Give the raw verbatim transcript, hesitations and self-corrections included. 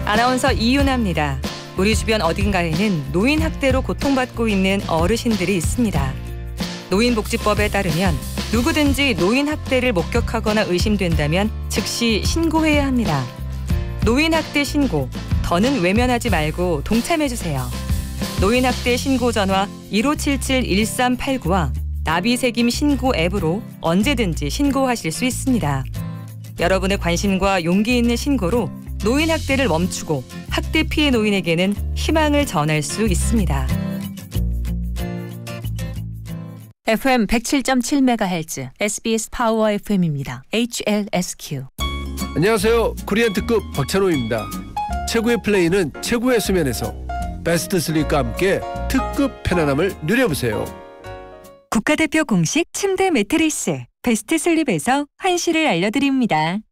아나운서 이윤아입니다. 우리 주변 어딘가에는 노인 학대로 고통받고 있는 어르신들이 있습니다. 노인복지법에 따르면 누구든지 노인 학대를 목격하거나 의심된다면 즉시 신고해야 합니다. 노인 학대 신고, 더는 외면하지 말고 동참해주세요. 노인 학대 신고 전화 일오칠칠 일삼팔구와 나비새김 신고 앱으로 언제든지 신고하실 수 있습니다. 여러분의 관심과 용기 있는 신고로 노인 학대를 멈추고 학대 피해 노인에게는 희망을 전할 수 있습니다. 에프엠 백칠 점 칠 메가헤르츠 에스비에스 파워 에프엠입니다. 에이치엘에스큐. 안녕하세요. 코리안 특급 박찬호입니다. 최고의 플레이는 최고의 수면에서 베스트 슬립과 함께 특급 편안함을 누려보세요. 국가대표 공식 침대 매트리스 베스트 슬립에서 환시를 알려드립니다.